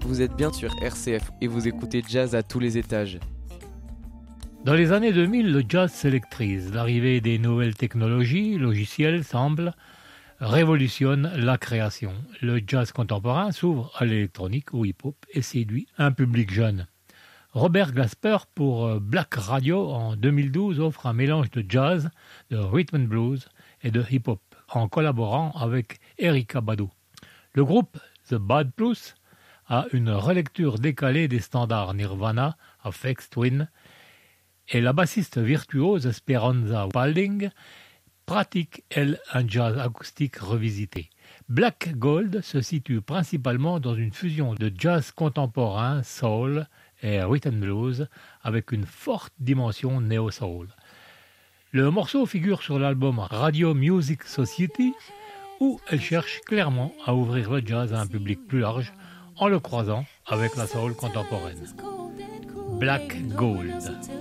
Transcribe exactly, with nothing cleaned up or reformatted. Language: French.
Vous êtes bien sur R C F et vous écoutez Jazz à tous les étages. Dans les années deux mille, le jazz s'électrise. L'arrivée des nouvelles technologies, logicielles, semble, révolutionne la création. Le jazz contemporain s'ouvre à l'électronique ou hip-hop et séduit un public jeune. Robert Glasper pour Black Radio en deux mille douze offre un mélange de jazz, de rhythm and blues et de hip-hop en collaborant avec Erykah Badu. Le groupe The Bad Blues a une relecture décalée des standards Nirvana, Aphex Twin, et la bassiste virtuose Esperanza Spalding pratique, elle, un jazz acoustique revisité. Black Gold se situe principalement dans une fusion de jazz contemporain, soul et rhythm and blues avec une forte dimension néo-soul. Le morceau figure sur l'album Radio Music Society où elle cherche clairement à ouvrir le jazz à un public plus large en le croisant avec la soul contemporaine. Black Gold.